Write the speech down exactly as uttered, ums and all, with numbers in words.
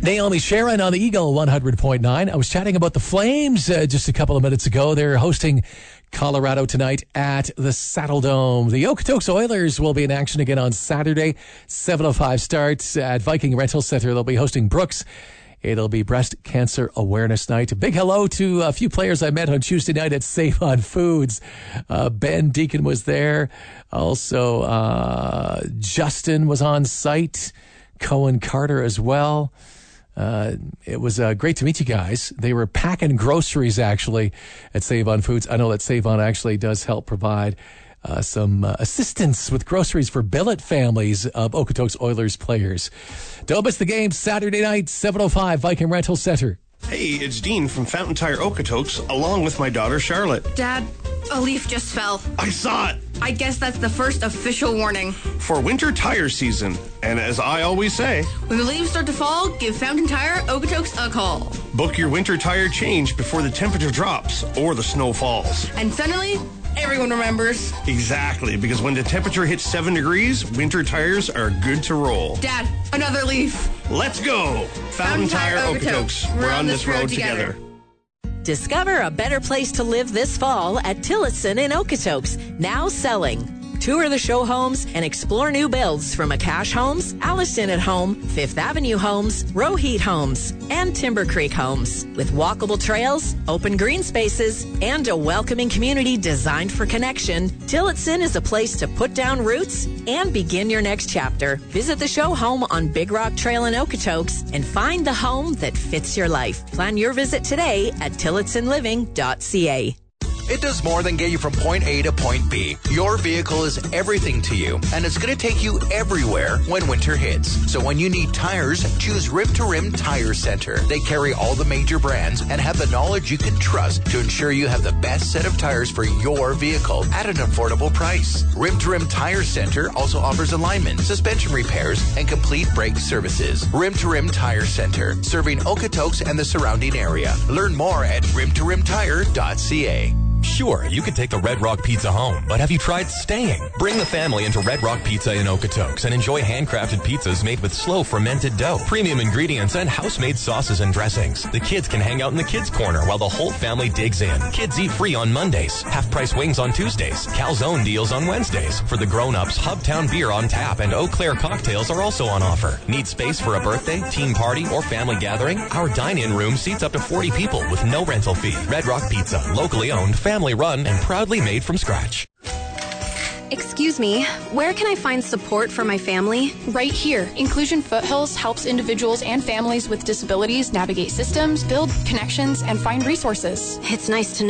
Naomi Sharon on the Eagle one hundred point nine. I was chatting about the Flames uh, just a couple of minutes ago. They're hosting Colorado tonight at the Saddle Dome. The Okotoks Oilers will be in action again on Saturday. seven oh five starts at Viking Rental Center. They'll be hosting Brooks. It'll be Breast Cancer Awareness Night. A big hello to a few players I met on Tuesday night at Save On Foods. Uh, Ben Deacon was there. Also, uh, Justin was on site. Cohen Carter as well. Uh, it was uh, great to meet you guys. They were packing groceries, actually, at Save On Foods. I know that Save On actually does help provide uh, some uh, assistance with groceries for billet families of Okotoks Oilers players. Don't miss the game Saturday night, seven oh five, Viking Rental Center. Hey, it's Dean from Fountain Tire Okotoks, along with my daughter Charlotte. Dad, a leaf just fell. I saw it! I guess that's the first official warning. For winter tire season, and as I always say, when the leaves start to fall, give Fountain Tire Okotoks a call. Book your winter tire change before the temperature drops or the snow falls. And suddenly, everyone remembers. Exactly, because when the temperature hits seven degrees, winter tires are good to roll. Dad, another leaf. Let's go! Fountain, Fountain Tire Okotoks. Okotoks. We're, We're on this road, road together. together. Discover a better place to live this fall at Tillotson in Okotoks, now selling. Tour the show homes and explore new builds from Akash Homes, Alliston at Home, Fifth Avenue Homes, Roheat Homes, and Timber Creek Homes. With walkable trails, open green spaces, and a welcoming community designed for connection, Tillotson is a place to put down roots and begin your next chapter. Visit the show home on Big Rock Trail in Okotoks and find the home that fits your life. Plan your visit today at tillotson living dot c a. It does more than get you from point A to point B. Your vehicle is everything to you, and it's going to take you everywhere when winter hits. So when you need tires, choose Rim to Rim Tire Center. They carry all the major brands and have the knowledge you can trust to ensure you have the best set of tires for your vehicle at an affordable price. Rim to Rim Tire Center also offers alignment, suspension repairs, and complete brake services. Rim to Rim Tire Center, serving Okotoks and the surrounding area. Learn more at rim to rim tire dot c a. Sure, you could take the Red Rock Pizza home, but have you tried staying? Bring the family into Red Rock Pizza in Okotoks and enjoy handcrafted pizzas made with slow fermented dough, premium ingredients, and house-made sauces and dressings. The kids can hang out in the kids' corner while the whole family digs in. Kids eat free on Mondays, half-price wings on Tuesdays, calzone deals on Wednesdays. For the grown-ups, Hubtown beer on tap and Eau Claire cocktails are also on offer. Need space for a birthday, team party, or family gathering? Our dine-in room seats up to forty people with no rental fee. Red Rock Pizza, locally owned, family run, and proudly made from scratch. Excuse me, where can I find support for my family? Right here. Inclusion Foothills helps individuals and families with disabilities navigate systems, build connections, and find resources. It's nice to know